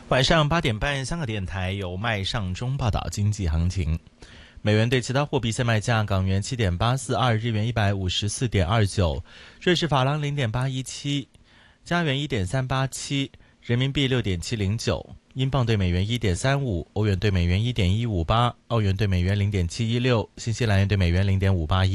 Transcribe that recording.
晚上8点半，香港电台由麦尚中报道经济行情。美元对其他货币现卖价：港元7.842，日元154.29，瑞士法郎0.817，加元1.387，人民币6.709，英镑对美元1.35，欧元对美元1.158，澳元对美元0.716，新西兰元对美元0.581。